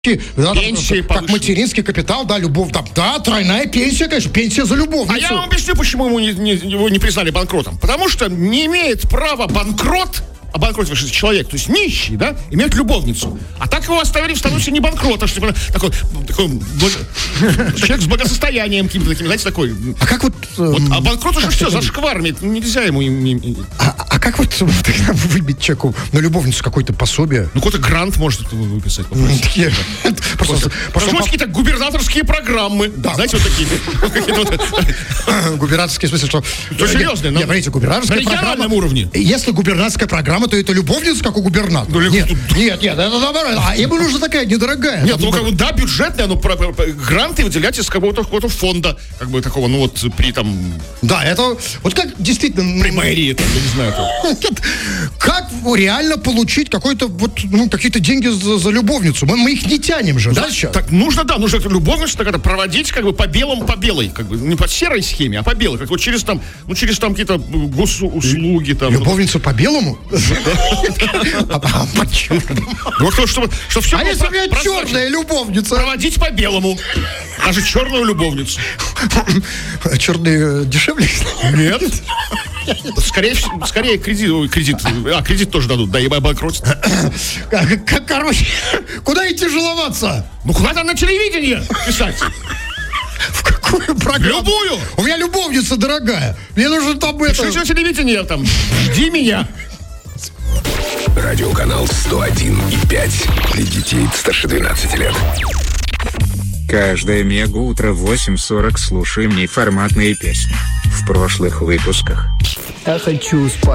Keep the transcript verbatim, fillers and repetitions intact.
Да, пенсии как материнский капитал, да, любовь, да, да, тройная пенсия, конечно, пенсия за любовницу. А я вам объясню, почему ему не, не, его не признали банкротом. Потому что не имеет права банкрот, а банкротившийся человек, то есть нищий, да, иметь любовницу. А так его оставили в статусе не банкрота, что такой, такой человек с благосостоянием каким-то таким, знаете, такой. А как вот... вот а банкрот уже все, зашквар, нельзя ему... А, а как вот выбить человеку на любовницу какое-то пособие? Ну, какой-то грант может выписать. Просто какие-то губернаторские программы. Да. Знаете, вот такие. Губернаторские, в смысле, что... Ну, серьезно. Нет, смотрите, губернаторская программа... На региональном уровне. Если губернаторская программа, то это любовница, как у губернатора. Ну, нет, нет, нет, это наоборот. А ему нужна такая недорогая. Нет, ну, как бы, да, бюджетная, но про, про, про, гранты выделять из какого-то, какого-то фонда, как бы такого, ну, вот, при там... Да, это, вот как действительно... При мэрии, там, я не знаю, как реально получить какой-то, вот, ну, какие-то деньги за, за любовницу? Мы, мы их не тянем же, да, сейчас? Так, нужно, да, нужно любовницу так это проводить, как бы, по белому, по белой, как бы, не по серой схеме, а по белой, как вот через там, ну, через там какие-то госуслуги, там... Любовницу по белому? А по черному? Вот, чтобы все а если у меня черная любовница? Проводить по белому. Даже черную любовницу. Черные дешевле? Нет. Скорее, скорее кредит, кредит. А, кредит тоже дадут, да, и банкротят. Короче, куда идти жаловаться? Ну, куда там на телевидение писать? В какую программу? Любую. У меня любовница дорогая. Мне нужно там это... Пишите на телевидение там. Жди меня. Радиоканал сто один и пять для детей старше двенадцати лет. Каждое мега-утро в восемь сорок слушаем неформатные песни. В прошлых выпусках. Я хочу спать.